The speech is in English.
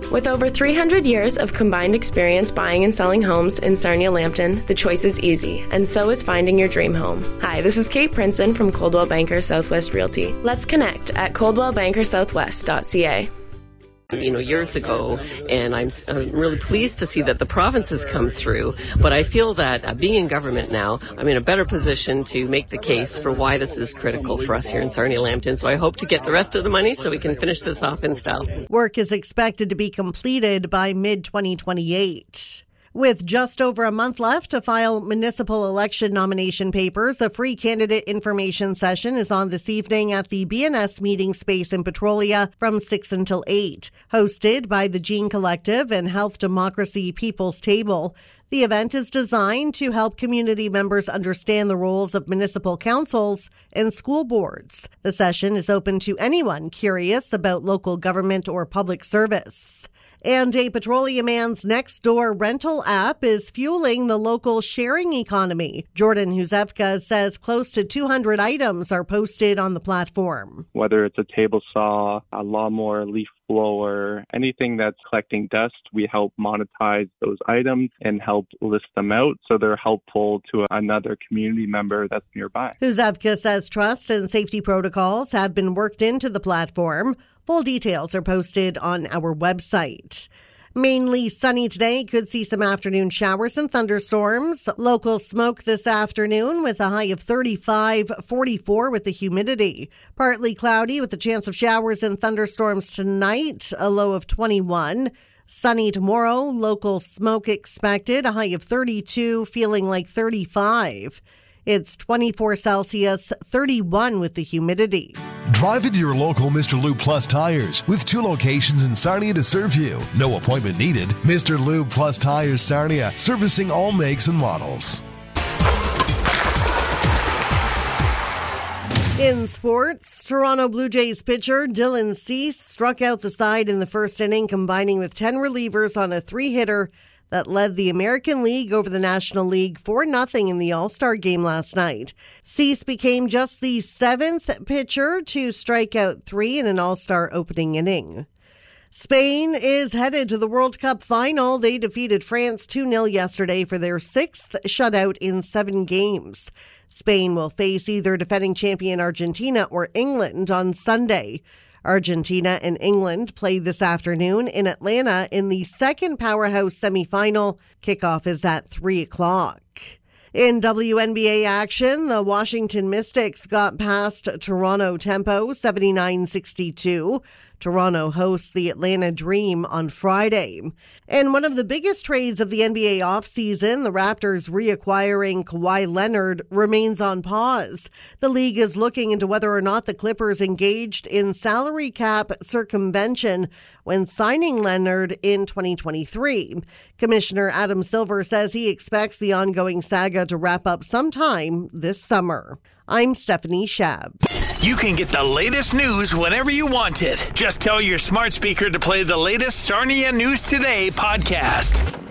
With over 300 years of combined experience buying and selling homes in Sarnia-Lambton, the choice is easy, and so is finding your dream home. Hi, this is Kate Princeton from Coldwell Banker Southwest Realty. Let's connect at coldwellbankersouthwest.ca. Years ago, and I'm really pleased to see that the province has come through, but I feel that being in government now, I'm in a better position to make the case for why this is critical for us here in Sarnia-Lambton, so I hope to get the rest of the money so we can finish this off in style. Work is expected to be completed by mid-2028. With just over a month left to file municipal election nomination papers, a free candidate information session is on this evening at the BNS meeting space in Petrolia from 6 until 8. Hosted by the Gene Collective and Health Democracy People's Table, the event is designed to help community members understand the roles of municipal councils and school boards. The session is open to anyone curious about local government or public service. And a Petroleum Man's Next Door rental app is fueling the local sharing economy. Jordan Huzevka says close to 200 items are posted on the platform. Whether it's a table saw, a lawnmower, leaf blower, anything that's collecting dust, we help monetize those items and help list them out so they're helpful to another community member that's nearby. Huzevka says trust and safety protocols have been worked into the platform. Full details are posted on our website. Mainly sunny today. Could see some afternoon showers and thunderstorms. Local smoke this afternoon with a high of 35, 44 with the humidity. Partly cloudy with the chance of showers and thunderstorms tonight. A low of 21. Sunny tomorrow. Local smoke expected. A high of 32, feeling like 35. It's 24 Celsius, 31 with the humidity. Drive into your local Mr. Lube Plus Tires with 2 locations in Sarnia to serve you. No appointment needed. Mr. Lube Plus Tires Sarnia, servicing all makes and models. In sports, Toronto Blue Jays pitcher Dylan Cease struck out the side in the first inning, combining with 10 relievers on a 3-hitter that led the American League over the National League 4-0 in the All-Star game last night. Cease became just the 7th pitcher to strike out 3 in an All-Star opening inning. Spain is headed to the World Cup final. They defeated France 2-0 yesterday for their 6th shutout in 7 games. Spain will face either defending champion Argentina or England on Sunday. Argentina and England play this afternoon in Atlanta in the second powerhouse semifinal. Kickoff is at 3 o'clock. In WNBA action, the Washington Mystics got past Toronto Tempo 79-62. Toronto hosts the Atlanta Dream on Friday. And one of the biggest trades of the NBA offseason, the Raptors reacquiring Kawhi Leonard, remains on pause. The league is looking into whether or not the Clippers engaged in salary cap circumvention when signing Leonard in 2023. Commissioner Adam Silver says he expects the ongoing saga to wrap up sometime this summer. I'm Stephanie Schaab. You can get the latest news whenever you want it. Just tell your smart speaker to play the latest Sarnia News Today podcast.